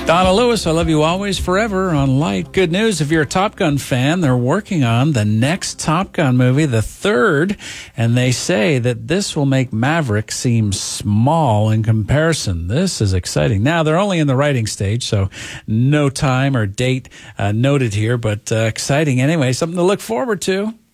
Donna Lewis, I Love You Always Forever on Light. Good news, if you're a Top Gun fan, they're working on the next Top Gun movie, the third, and they say that this will make Maverick seem small in comparison. This is exciting. Now, they're only in the writing stage, so no time or date noted here, but exciting anyway, something to look forward to.